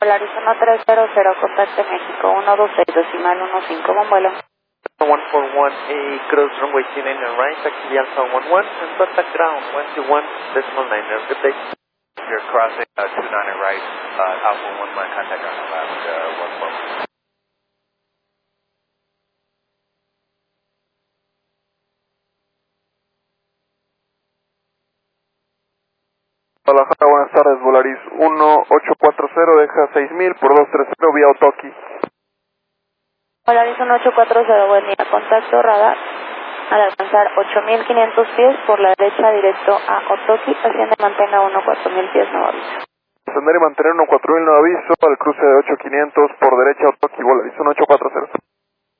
Polaris 1300, contacto México 126, decimal 15, buen vuelo. 141, cross runway 29 and right, taxi Alpha 11, and contact ground 121.9, good day. You're crossing 29 and right, Alpha 11, contact ground left 14. Guadalajara, buenas tardes, Volaris 1840, deja 6000 por 230 vía Otoki. Polaris 1840, buen día, contacto radar. Al alcanzar 8500 pies por la derecha directo a Otoki, asciende y mantenga 14000 pies, nuevo aviso. Ascender y mantener 14000 nuevo aviso, al cruce de 8500 por derecha Otoki, Volaris 1840.